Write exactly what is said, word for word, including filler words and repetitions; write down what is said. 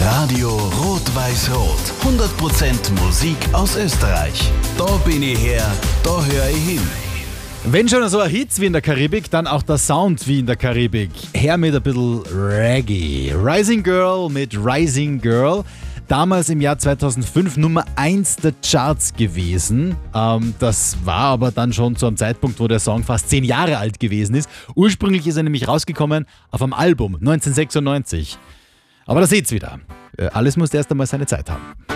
Radio Rot-Weiß-Rot. hundert Prozent Musik aus Österreich. Da bin ich her, da höre ich hin. Wenn schon so ein Hit wie in der Karibik, dann auch der Sound wie in der Karibik. Her mit ein bisschen Reggae. Rising Girl mit Rising Girl. Damals im Jahr zweitausendfünf Nummer eins der Charts gewesen. Ähm, das war aber dann schon zu einem Zeitpunkt, wo der Song fast zehn Jahre alt gewesen ist. Ursprünglich ist er nämlich rausgekommen auf einem Album neunzehnhundertsechsundneunzig. Aber da seht's wieder. Alles muss erst einmal seine Zeit haben.